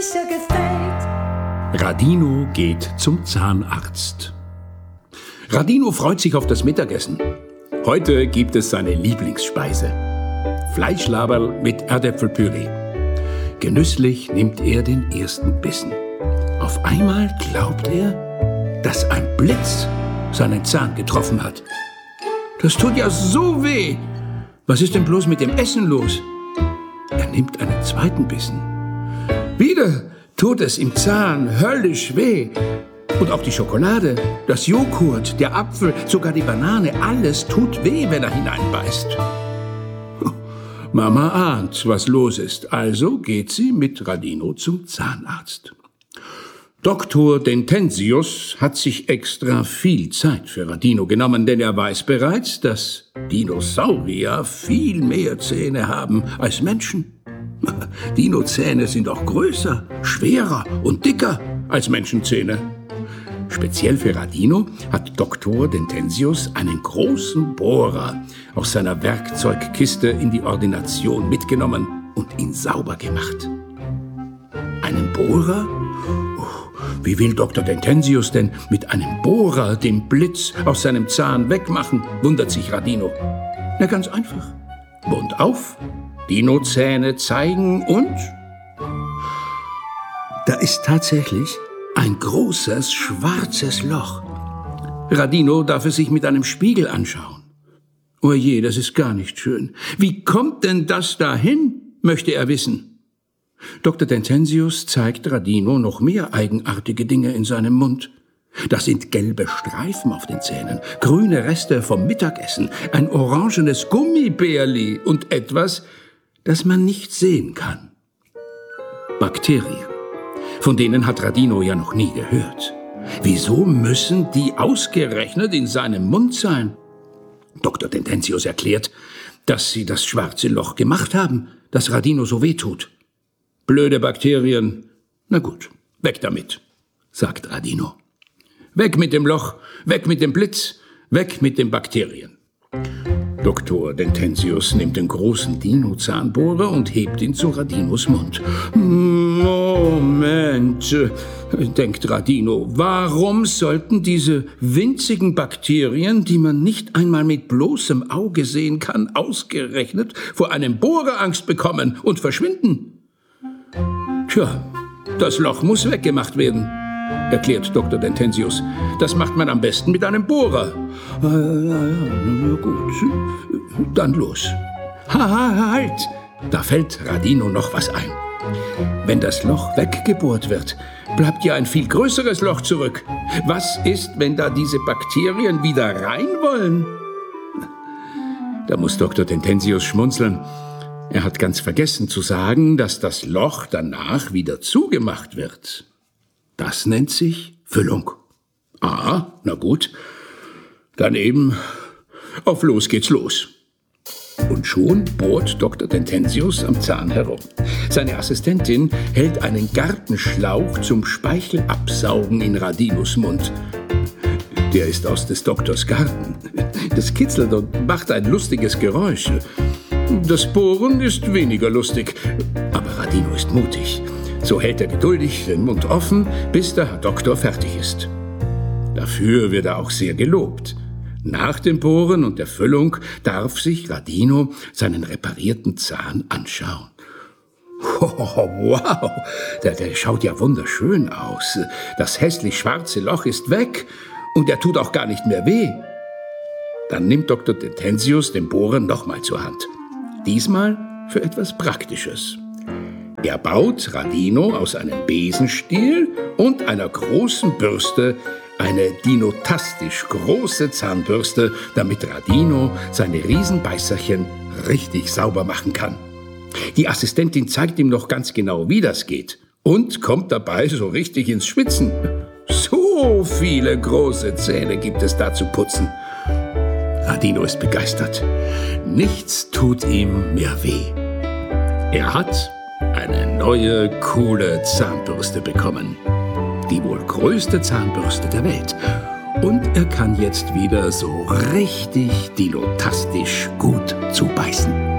Radino geht zum Zahnarzt. Radino freut sich auf das Mittagessen. Heute gibt es seine Lieblingsspeise: Fleischlaberl mit Erdäpfelpüree. Genüsslich nimmt er den ersten Bissen. Auf einmal glaubt er, dass ein Blitz seinen Zahn getroffen hat. Das tut ja so weh. Was ist denn bloß mit dem Essen los? Er nimmt einen zweiten Bissen. Wieder tut es im Zahn höllisch weh. Und auch die Schokolade, das Joghurt, der Apfel, sogar die Banane, alles tut weh, wenn er hineinbeißt. Mama ahnt, was los ist, also geht sie mit Radino zum Zahnarzt. Dr. Dentensius hat sich extra viel Zeit für Radino genommen, denn er weiß bereits, dass Dinosaurier viel mehr Zähne haben als Menschen. Dinozähne sind auch größer, schwerer und dicker als Menschenzähne. Speziell für Radino hat Dr. Dentensius einen großen Bohrer aus seiner Werkzeugkiste in die Ordination mitgenommen und ihn sauber gemacht. Einen Bohrer? Wie will Dr. Dentensius denn mit einem Bohrer den Blitz aus seinem Zahn wegmachen, wundert sich Radino. Na, ganz einfach. Mund auf, Dinozähne zeigen und... Da ist tatsächlich ein großes, schwarzes Loch. Radino darf es sich mit einem Spiegel anschauen. Oje, das ist gar nicht schön. Wie kommt denn das dahin, möchte er wissen. Dr. Dentensius zeigt Radino noch mehr eigenartige Dinge in seinem Mund. Das sind gelbe Streifen auf den Zähnen, grüne Reste vom Mittagessen, ein orangenes Gummibärli und etwas, das man nicht sehen kann. Bakterien. Von denen hat Radino ja noch nie gehört. Wieso müssen die ausgerechnet in seinem Mund sein? Dr. Dentensius erklärt, dass sie das schwarze Loch gemacht haben, das Radino so wehtut. Blöde Bakterien. Na gut, weg damit, sagt Radino. Weg mit dem Loch, weg mit dem Blitz, weg mit den Bakterien. Dr. Dentensius nimmt den großen Dino-Zahnbohrer und hebt ihn zu Radinos Mund. Moment, denkt Radino, warum sollten diese winzigen Bakterien, die man nicht einmal mit bloßem Auge sehen kann, ausgerechnet vor einem Bohrer Angst bekommen und verschwinden? Tja, das Loch muss weggemacht werden, erklärt Dr. Dentensius. Das macht man am besten mit einem Bohrer. Ja, gut, dann los. Halt! Da fällt Radino noch was ein. Wenn das Loch weggebohrt wird, bleibt ja ein viel größeres Loch zurück. Was ist, wenn da diese Bakterien wieder rein wollen? Da muss Dr. Dentensius schmunzeln. Er hat ganz vergessen zu sagen, dass das Loch danach wieder zugemacht wird. Das nennt sich Füllung. Ah, na gut. Dann eben auf los geht's los. Und schon bohrt Dr. Dentensius am Zahn herum. Seine Assistentin hält einen Gartenschlauch zum Speichelabsaugen in Radinos Mund. Der ist aus des Doktors Garten. Das kitzelt und macht ein lustiges Geräusch. Das Bohren ist weniger lustig, aber Radino ist mutig. So hält er geduldig den Mund offen, bis der Herr Doktor fertig ist. Dafür wird er auch sehr gelobt. Nach dem Bohren und der Füllung darf sich Radino seinen reparierten Zahn anschauen. Oh, wow, der schaut ja wunderschön aus. Das hässlich schwarze Loch ist weg und er tut auch gar nicht mehr weh. Dann nimmt Dr. Dentensius den Bohrer nochmal zur Hand. Diesmal für etwas Praktisches. Er baut Radino aus einem Besenstiel und einer großen Bürste eine dinotastisch große Zahnbürste, damit Radino seine Riesenbeißerchen richtig sauber machen kann. Die Assistentin zeigt ihm noch ganz genau, wie das geht und kommt dabei so richtig ins Schwitzen. So viele große Zähne gibt es da zu putzen. Radino ist begeistert. Nichts tut ihm mehr weh. Er hat eine neue, coole Zahnbürste bekommen. Die wohl größte Zahnbürste der Welt. Und er kann jetzt wieder so richtig dinotastisch gut zubeißen.